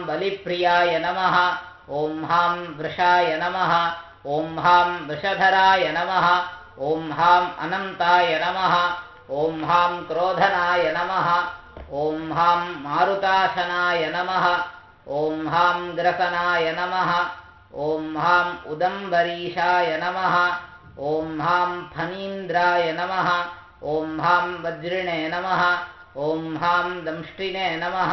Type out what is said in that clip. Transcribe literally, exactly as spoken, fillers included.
बलिप्रियाय नमः। ॐ हां वृषाय नमः। ॐ हां वृषधराय नमः। ॐ हां अनन्ताय नमः। ॐ हां क्रोधनाय नमः। ॐ हां मारुताशनाय नमः। ॐ हां ग्रसनाय नमः। ॐ हां उदम्बरीशाय नमः। ॐ हां फणीन्द्राय नमः। ॐ हां वज्रिणे नमः। ॐ हां दंष्टिने नमः।